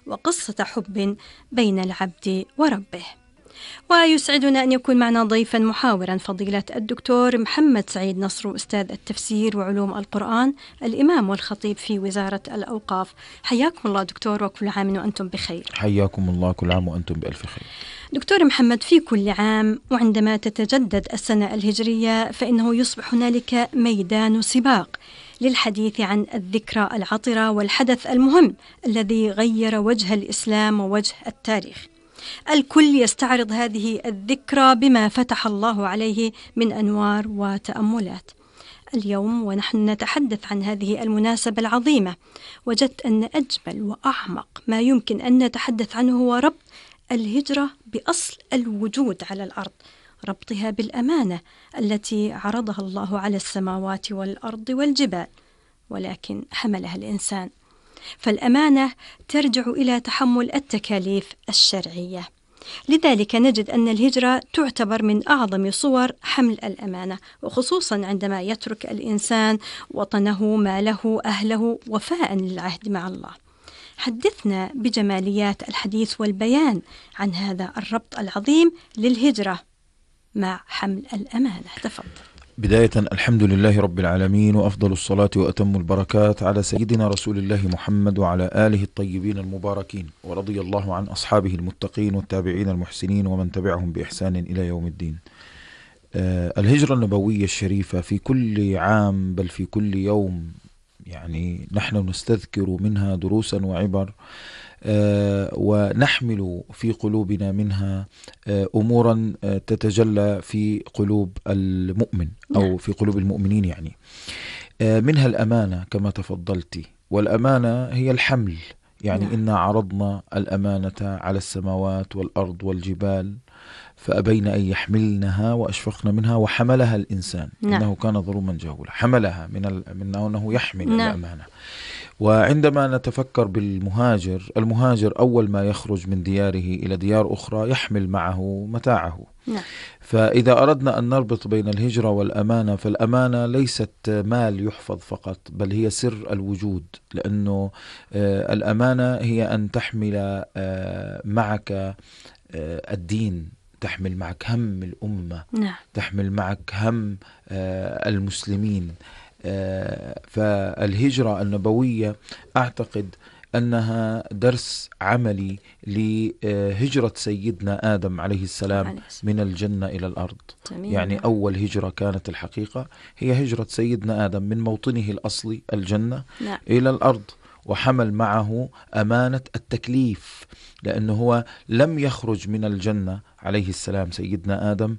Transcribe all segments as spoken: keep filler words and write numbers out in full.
وقصة حب بين العبد وربه. ويسعدنا أن يكون معنا ضيفا محاورا فضيلة الدكتور محمد سعيد نصر، أستاذ التفسير وعلوم القرآن، الإمام والخطيب في وزارة الأوقاف. حياكم الله دكتور، وكل عام وأنتم بخير. حياكم الله، كل عام وأنتم بألف خير. دكتور محمد، في كل عام وعندما تتجدد السنة الهجرية فإنه يصبح هنالك ميدان سباق للحديث عن الذكرى العطرة والحدث المهم الذي غير وجه الإسلام ووجه التاريخ. الكل يستعرض هذه الذكرى بما فتح الله عليه من أنوار وتأملات. اليوم ونحن نتحدث عن هذه المناسبة العظيمة، وجدت أن أجمل وأعمق ما يمكن أن نتحدث عنه هو ربط الهجرة بأصل الوجود على الأرض، ربطها بالأمانة التي عرضها الله على السماوات والأرض والجبال، ولكن حملها الإنسان. فالأمانة ترجع إلى تحمل التكاليف الشرعية، لذلك نجد أن الهجرة تعتبر من أعظم صور حمل الأمانة، وخصوصا عندما يترك الإنسان وطنه، ماله، أهله، وفاء للعهد مع الله. حدثنا بجماليات الحديث والبيان عن هذا الربط العظيم للهجرة مع حمل الأمانة. تفضل. بداية الحمد لله رب العالمين، وأفضل الصلاة وأتم البركات على سيدنا رسول الله محمد وعلى آله الطيبين المباركين، ورضي الله عن أصحابه المتقين والتابعين المحسنين ومن تبعهم بإحسان إلى يوم الدين. آه الهجرة النبوية الشريفة في كل عام بل في كل يوم يعني نحن نستذكر منها دروسا وعبر، آه ونحمل في قلوبنا منها آه أمورا آه تتجلى في قلوب المؤمن أو في قلوب المؤمنين، يعني آه منها الأمانة كما تفضلتي، والأمانة هي الحمل، يعني نعم. إنا عرضنا الأمانة على السماوات والأرض والجبال فأبين أن يحملنها وأشفقن منها وحملها الإنسان نعم. إنه كان ظلوما جهولا. حملها من, ال... من أنه يحمل نعم. الأمانة. وعندما نتفكر بالمهاجر، المهاجر أول ما يخرج من دياره إلى ديار أخرى يحمل معه متاعه نعم. فإذا أردنا أن نربط بين الهجرة والأمانة، فالأمانة ليست مال يحفظ فقط، بل هي سر الوجود، لأنه آه الأمانة هي أن تحمل آه معك آه الدين، تحمل معك هم الأمة نعم. تحمل معك هم آه المسلمين. آه فالهجرة النبوية أعتقد أنها درس عملي لهجرة سيدنا آدم عليه السلام من الجنة إلى الأرض. يعني أول هجرة كانت الحقيقة هي هجرة سيدنا آدم من موطنه الأصلي الجنة نعم. إلى الأرض، وحمل معه أمانة التكليف، لأنه هو لم يخرج من الجنة عليه السلام سيدنا آدم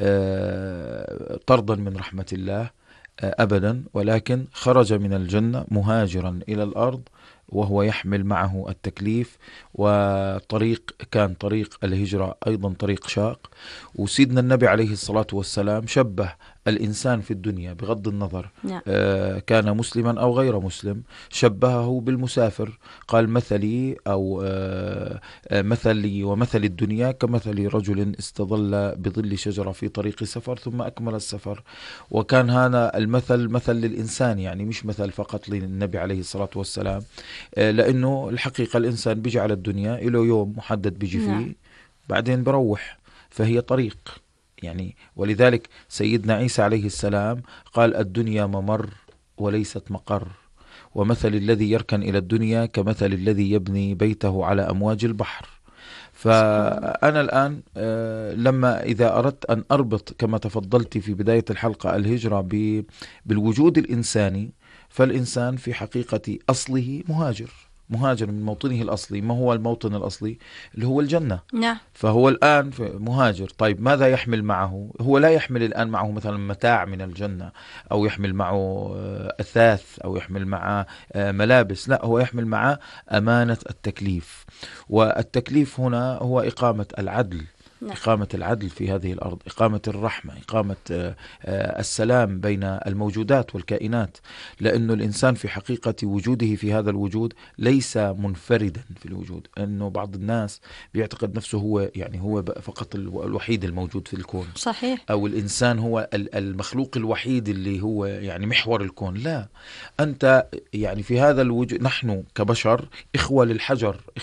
طردا من رحمة الله أبدا، ولكن خرج من الجنة مهاجرا إلى الأرض وهو يحمل معه التكليف. وطريق كان طريق الهجرة أيضا طريق شاق، وسيدنا النبي عليه الصلاة والسلام شبه الإنسان في الدنيا بغض النظر نعم. آه كان مسلما أو غير مسلم، شبهه بالمسافر، قال مثلي أو آه مثلي ومثل الدنيا كمثل رجل استظل بظل شجرة في طريق سفر ثم أكمل السفر. وكان هذا المثل مثل للإنسان، يعني مش مثل فقط للنبي عليه الصلاة والسلام، آه لأنه الحقيقة الإنسان بيجي على الدنيا له يوم محدد بيجي فيه نعم. بعدين بروح، فهي طريق يعني. ولذلك سيدنا عيسى عليه السلام قال الدنيا ممر وليست مقر، ومثل الذي يركن إلى الدنيا كمثل الذي يبني بيته على أمواج البحر. فأنا الآن لما إذا أردت أن أربط كما تفضلت في بداية الحلقة الهجرة بالوجود الإنساني، فالإنسان في حقيقة أصله مهاجر، مهاجر من موطنه الأصلي. ما هو الموطن الأصلي؟ اللي هو الجنة نعم. فهو الآن مهاجر. طيب ماذا يحمل معه؟ هو لا يحمل الآن معه مثلا متاع من الجنة، أو يحمل معه أثاث، أو يحمل معه ملابس، لا، هو يحمل معه أمانة التكليف. والتكليف هنا هو إقامة العدل نعم. إقامة العدل في هذه الأرض، إقامة الرحمة، إقامة السلام بين الموجودات والكائنات، لأن الإنسان في حقيقة وجوده في هذا الوجود ليس منفردا في الوجود. أنه بعض الناس بيعتقد نفسه هو يعني هو فقط الوحيد الموجود في الكون صحيح. أو الإنسان هو المخلوق الوحيد اللي هو يعني محور الكون. لا، أنت يعني في هذا الوجود نحن كبشر إخوة للحجر،